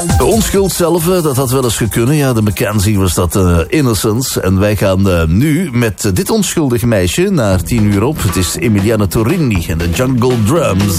De onschuld zelf, dat had wel eens gekund. Ja, de Mackenzie was dat Innocence. En wij gaan nu met dit onschuldige meisje naar 10 uur op. Het is Emiliana Torrini en de Jungle Drums.